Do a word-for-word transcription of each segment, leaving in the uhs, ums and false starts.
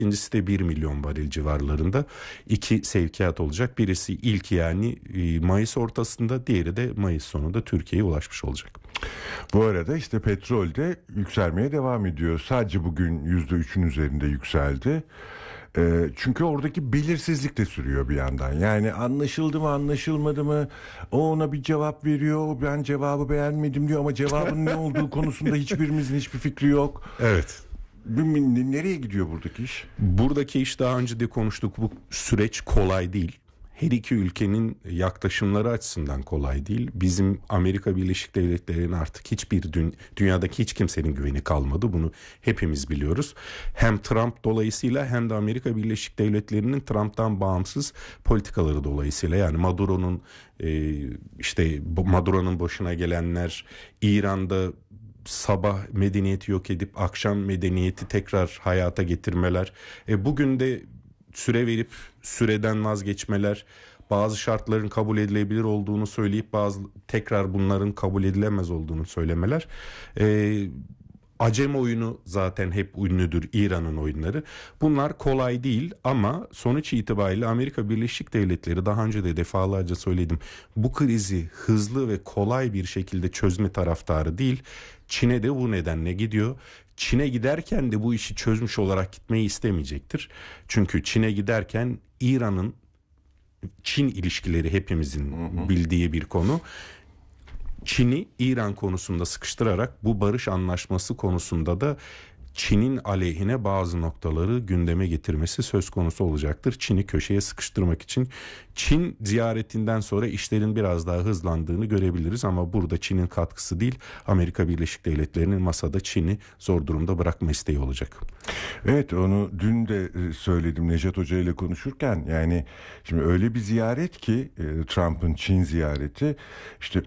İkincisi de bir milyon varil civarlarında iki sevkiyat olacak. Birisi ilk yani Mayıs ortasında, diğeri de Mayıs sonunda Türkiye'ye ulaşmış olacak. Bu arada işte petrol de yükselmeye devam ediyor. Sadece bugün yüzde üçün üzerinde yükseldi. E, çünkü oradaki belirsizlik de sürüyor bir yandan. Yani anlaşıldı mı anlaşılmadı mı, o ona bir cevap veriyor, ben cevabı beğenmedim diyor ama cevabın ne olduğu konusunda hiçbirimizin hiçbir fikri yok. Evet. Nereye gidiyor buradaki iş? Buradaki iş daha önce de konuştuk, bu süreç kolay değil. Her iki ülkenin yaklaşımları açısından kolay değil. Bizim Amerika Birleşik Devletleri'nin artık hiçbir dü- dünyadaki hiç kimsenin güveni kalmadı. Bunu hepimiz biliyoruz. Hem Trump dolayısıyla hem de Amerika Birleşik Devletleri'nin Trump'tan bağımsız politikaları dolayısıyla. Yani Maduro'nun e, işte Maduro'nun başına gelenler, İran'da sabah medeniyeti yok edip akşam medeniyeti tekrar hayata getirmeler. E, bugün de süre verip süreden vazgeçmeler, bazı şartların kabul edilebilir olduğunu söyleyip bazı tekrar bunların kabul edilemez olduğunu söylemeler. E, Acem oyunu zaten hep ünlüdür, İran'ın oyunları. Bunlar kolay değil ama sonuç itibariyle Amerika Birleşik Devletleri, daha önce de defalarca söyledim, bu krizi hızlı ve kolay bir şekilde çözme taraftarı değil. Çin'e de bu nedenle gidiyor. Çin'e giderken de bu işi çözmüş olarak gitmeyi istemeyecektir. Çünkü Çin'e giderken İran'ın Çin ilişkileri hepimizin hı hı. bildiği bir konu. Çin'i İran konusunda sıkıştırarak bu barış anlaşması konusunda da Çin'in aleyhine bazı noktaları gündeme getirmesi söz konusu olacaktır. Çin'i köşeye sıkıştırmak için Çin ziyaretinden sonra işlerin biraz daha hızlandığını görebiliriz ama burada Çin'in katkısı değil, Amerika Birleşik Devletleri'nin masada Çin'i zor durumda bırakma isteği olacak. Evet, onu dün de söyledim Nejat Hoca ile konuşurken. Yani şimdi öyle bir ziyaret ki Trump'ın Çin ziyareti, işte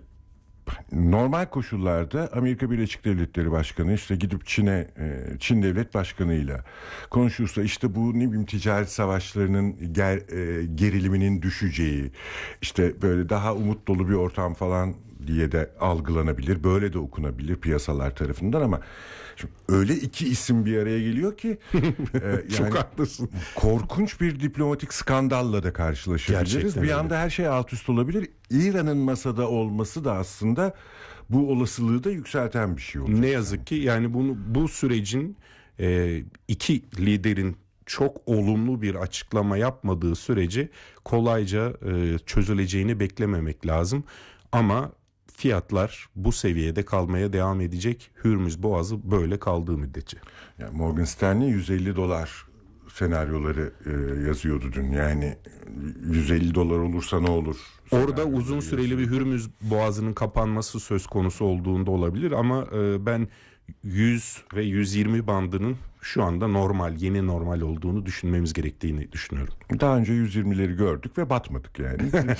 normal koşullarda Amerika Birleşik Devletleri Başkanı işte gidip Çin'e, Çin Devlet Başkanı'yla konuşursa işte bu ne bileyim ticaret savaşlarının ger, geriliminin düşeceği, işte böyle daha umut dolu bir ortam falan diye de algılanabilir. Böyle de okunabilir piyasalar tarafından ama şimdi öyle iki isim bir araya geliyor ki e, yani çok haklısın. Korkunç bir diplomatik skandalla da karşılaşabiliriz. Gerçekten bir öyle. anda her şey alt üst olabilir. İran'ın masada olması da aslında bu olasılığı da yükselten bir şey olacak. Ne yazık yani. ki yani bunu bu sürecin e, iki liderin çok olumlu bir açıklama yapmadığı sürece kolayca e, çözüleceğini beklememek lazım. Ama fiyatlar bu seviyede kalmaya devam edecek. Hürmüz Boğazı böyle kaldığı müddetçe. Yani Morgan Stanley yüz elli dolar senaryoları e, yazıyordu dün. Yani yüz elli dolar olursa ne olur? Orada uzun süreli bir Hürmüz Boğazı'nın kapanması söz konusu olduğunda olabilir ama e, ben yüz ve yüz yirmi bandının şu anda normal, yeni normal olduğunu düşünmemiz gerektiğini düşünüyorum. Daha önce yüz yirmileri gördük ve batmadık yani.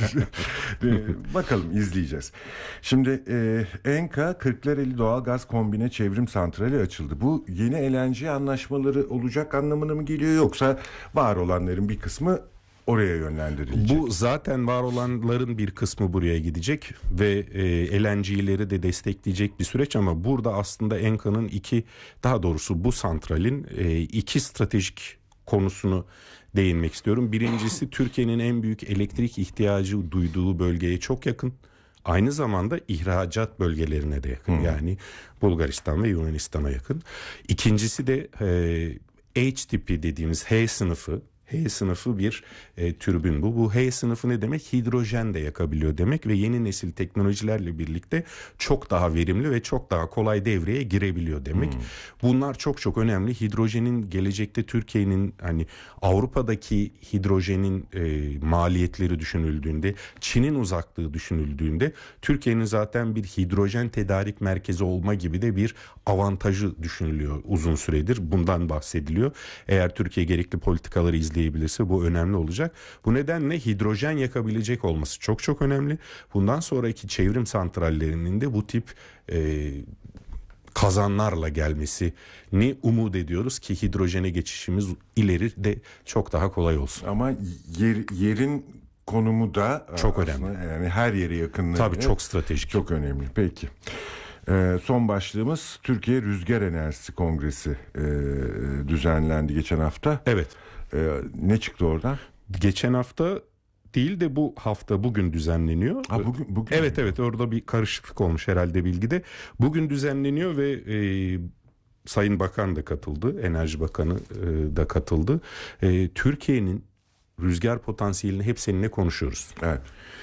Bakalım, izleyeceğiz. Şimdi e, Enka Kırklareli Doğalgaz Kombine Çevrim Santrali açıldı. Bu yeni L N G anlaşmaları olacak anlamına mı geliyor, yoksa var olanların bir kısmı oraya yönlendirilecek? Bu zaten var olanların bir kısmı buraya gidecek ve e, L N G'leri de destekleyecek bir süreç ama burada aslında Enka'nın iki, daha doğrusu bu santralin e, iki stratejik konusunu değinmek istiyorum. Birincisi, Türkiye'nin en büyük elektrik ihtiyacı duyduğu bölgeye çok yakın. Aynı zamanda ihracat bölgelerine de yakın. Hmm. Yani Bulgaristan ve Yunanistan'a yakın. İkincisi de e, H tipi dediğimiz H sınıfı. H sınıfı bir e, türbin bu. Bu H sınıfı ne demek? Hidrojen de yakabiliyor demek ve yeni nesil teknolojilerle birlikte çok daha verimli ve çok daha kolay devreye girebiliyor demek. Hmm. Bunlar çok çok önemli. Hidrojenin gelecekte Türkiye'nin, hani Avrupa'daki hidrojenin e, maliyetleri düşünüldüğünde, Çin'in uzaklığı düşünüldüğünde Türkiye'nin zaten bir hidrojen tedarik merkezi olma gibi de bir avantajı düşünülüyor uzun süredir. Bundan bahsediliyor. Eğer Türkiye gerekli politikaları izleyebilirse bu önemli olacak. Bu nedenle hidrojen yakabilecek olması çok çok önemli. Bundan sonraki çevrim santrallerinin de bu tip e, kazanlarla gelmesini umut ediyoruz ki hidrojene geçişimiz ileri de çok daha kolay olsun. Ama yer, yerin konumu da çok önemli. Yani her yere yakınlığı. Tabii çok stratejik. Çok önemli. Peki. Ee, son başlığımız Türkiye Rüzgar Enerjisi Kongresi e, düzenlendi geçen hafta. Evet. Ee, ne çıktı oradan? Geçen hafta değil de bu hafta bugün düzenleniyor. Ha, bugün, bugün evet mi? evet orada bir karışıklık olmuş herhalde bilgide. Bugün düzenleniyor ve e, Sayın Bakan da katıldı. Enerji Bakanı e, da katıldı. E, Türkiye'nin rüzgar potansiyelini hep seninle konuşuyoruz. Evet.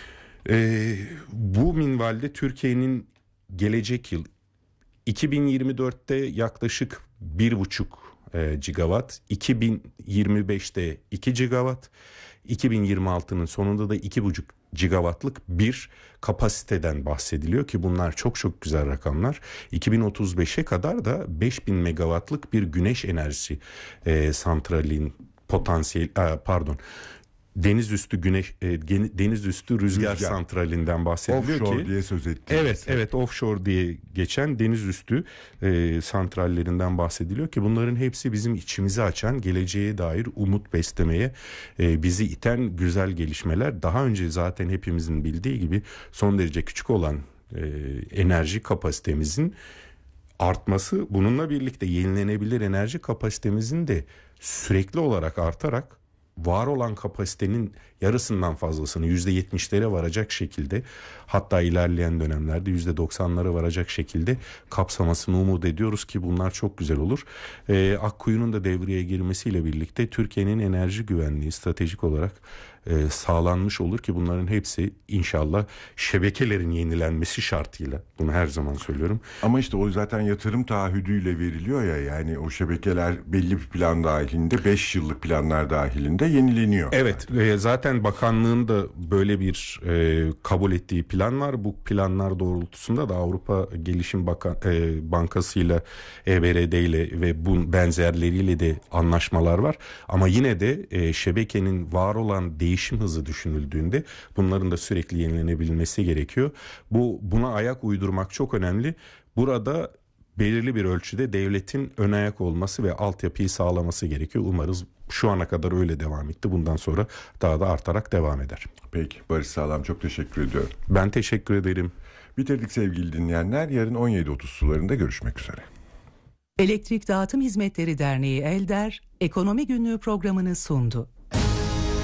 E, bu minvalde Türkiye'nin gelecek yıl iki bin yirmi dörtte yaklaşık bir buçuk e, gigawatt, iki bin yirmi beşte iki gigawatt, iki bin yirmi altının sonunda da iki buçuk gigawattlık bir kapasiteden bahsediliyor ki bunlar çok çok güzel rakamlar. iki bin otuz beşe kadar da beş bin megawattlık bir güneş enerjisi e, santralin potansiyel e, pardon deniz üstü güneş e, deniz üstü rüzgar, rüzgar santralinden bahsediliyor offshore ki diye söz ettiğimiz. Evet evet offshore diye geçen deniz üstü e, santrallerinden bahsediliyor ki bunların hepsi bizim içimizi açan, geleceğe dair umut beslemeye e, bizi iten güzel gelişmeler. Daha önce zaten hepimizin bildiği gibi son derece küçük olan e, enerji kapasitemizin artması, bununla birlikte yenilenebilir enerji kapasitemizin de sürekli olarak artarak var olan kapasitenin yarısından fazlasını yüzde yetmişlere varacak şekilde, hatta ilerleyen dönemlerde yüzde doksanlara varacak şekilde kapsamasını umut ediyoruz ki bunlar çok güzel olur. Ee, Akkuyu'nun da devreye girmesiyle birlikte Türkiye'nin enerji güvenliği stratejik olarak e, sağlanmış olur ki bunların hepsi inşallah şebekelerin yenilenmesi şartıyla, bunu her zaman söylüyorum. Ama işte o zaten yatırım taahhüdüyle veriliyor ya, yani o şebekeler belli bir plan dahilinde, beş yıllık planlar dahilinde yenileniyor. Evet e, zaten bakanlığın da böyle bir e, kabul ettiği plan var. Bu planlar doğrultusunda da Avrupa Gelişim Bakan, e, Bankası ile E B R D ile ve bu benzerleriyle de anlaşmalar var. Ama yine de e, şebekenin var olan değişim hızı düşünüldüğünde bunların da sürekli yenilenebilmesi gerekiyor. Bu buna ayak uydurmak çok önemli. Burada belirli bir ölçüde devletin ön ayak olması ve altyapıyı sağlaması gerekiyor. Umarız şu ana kadar öyle devam etti. Bundan sonra daha da artarak devam eder. Peki Barış Sağlam, çok teşekkür ediyorum. Ben teşekkür ederim. Bitirdik sevgili dinleyenler. Yarın on yedi otuz sularında görüşmek üzere. Elektrik Dağıtım Hizmetleri Derneği Elder, Ekonomi Günlüğü programını sundu.